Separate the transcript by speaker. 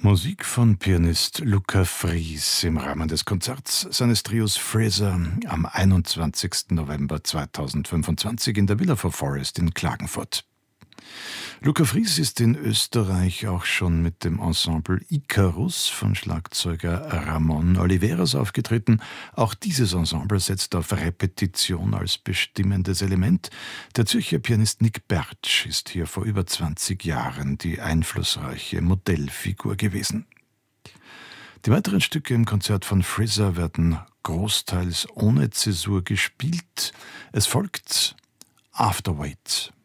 Speaker 1: Musik von Pianist Luca Fries im Rahmen des Konzerts seines Trios Fraser am 21. November 2025 in der Villa for Forest in Klagenfurt. Luca Fries ist in Österreich auch schon mit dem Ensemble Icarus von Schlagzeuger Ramon Oliveras aufgetreten. Auch dieses Ensemble setzt auf Repetition als bestimmendes Element. Der Zürcher Pianist Nick Bertsch ist hier vor über 20 Jahren die einflussreiche Modellfigur gewesen. Die weiteren Stücke im Konzert von Fraser werden großteils ohne Zäsur gespielt. Es folgt Afterweight.